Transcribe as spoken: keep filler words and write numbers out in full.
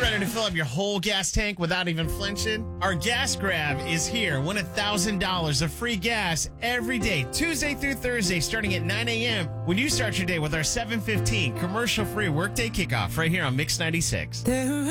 Ready to fill up your whole gas tank without even flinching? Our gas grab is here. Win one thousand dollars of free gas every day, Tuesday through Thursday, starting at nine a.m. when you start your day with our seven fifteen commercial-free workday kickoff right here on Mix ninety-six. There